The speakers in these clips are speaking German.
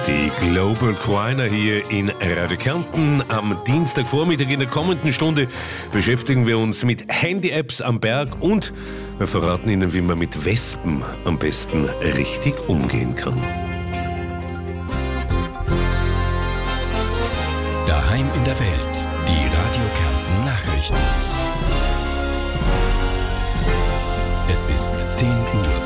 Die Global Choir hier in Radio Kärnten am Dienstagvormittag. In der kommenden Stunde beschäftigen wir uns mit Handy-Apps am Berg und wir verraten Ihnen, wie man mit Wespen am besten richtig umgehen kann. Daheim in der Welt, die Radio Kärnten Nachrichten. Es ist 10 Uhr.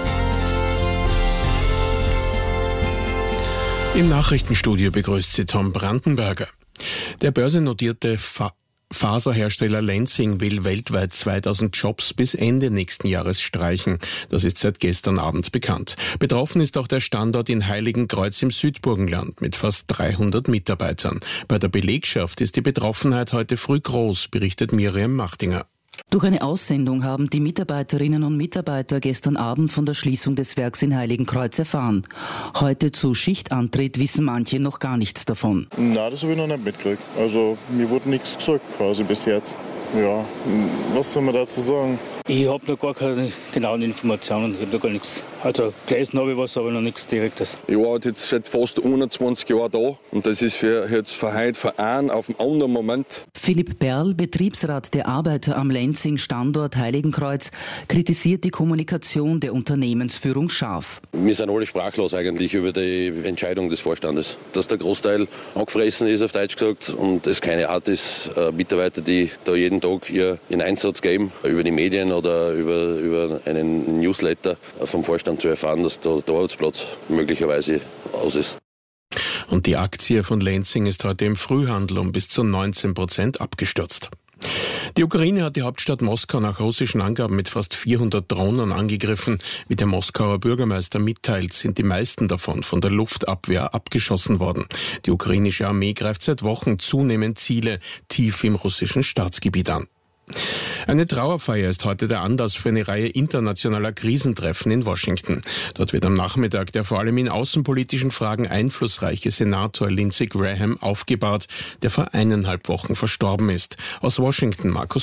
Im Nachrichtenstudio begrüßt Sie Tom Brandenberger. Der börsennotierte Faserhersteller Lenzing will weltweit 2000 Jobs bis Ende nächsten Jahres streichen. Das ist seit gestern Abend bekannt. Betroffen ist auch der Standort in Heiligenkreuz im Südburgenland mit fast 300 Mitarbeitern. Bei der Belegschaft ist die Betroffenheit heute früh groß, berichtet Miriam Machtinger. Durch eine Aussendung haben die Mitarbeiterinnen und Mitarbeiter gestern Abend von der Schließung des Werks in Heiligenkreuz erfahren. Heute zu Schichtantritt wissen manche noch gar nichts davon. Nein, das habe ich noch nicht mitgekriegt. Also mir wurde nichts gesagt quasi bis jetzt. Ja, was soll man dazu sagen? Ich habe noch gar keine genauen Informationen, ich habe noch gar nichts. Also gelesen habe ich was, aber noch nichts Direktes. Ich war jetzt seit fast 21 Jahren da und das ist für jetzt für heute für einen auf einen anderen Moment. Philipp Perl, Betriebsrat der Arbeiter am Lenzing-Standort Heiligenkreuz, kritisiert die Kommunikation der Unternehmensführung scharf. Wir sind alle sprachlos eigentlich über die Entscheidung des Vorstandes. Dass der Großteil angefressen ist, auf Deutsch gesagt, und es keine Art ist, Mitarbeiter, die da jeden Tag ihren Einsatz geben, über die Medien oder über einen Newsletter vom Vorstand zu erfahren, dass der Arbeitsplatz möglicherweise aus ist. Und die Aktie von Lenzing ist heute im Frühhandel um bis zu 19% abgestürzt. Die Ukraine hat die Hauptstadt Moskau nach russischen Angaben mit fast 400 Drohnen angegriffen. Wie der Moskauer Bürgermeister mitteilt, sind die meisten davon von der Luftabwehr abgeschossen worden. Die ukrainische Armee greift seit Wochen zunehmend Ziele tief im russischen Staatsgebiet an. Eine Trauerfeier ist heute der Anlass für eine Reihe internationaler Krisentreffen in Washington. Dort wird am Nachmittag der vor allem in außenpolitischen Fragen einflussreiche Senator Lindsey Graham aufgebahrt, der vor 1,5 Wochen verstorben ist. Aus Washington, Markus